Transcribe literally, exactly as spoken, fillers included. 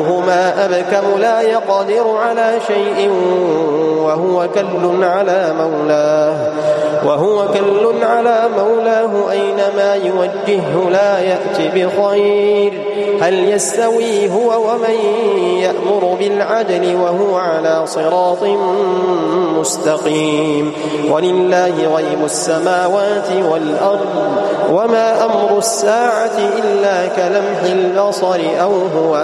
هما أبكم لا يقدر على شيء وهو كل على مولاه وهو كل على مولاه أينما يوجهه لا يأتي بخير هل يستوي هو ومن يأمر بالعدل وهو على صراط مستقيم ولله غيب السماوات والأرض وما أمر الساعة إلا كلمح البصر أو هو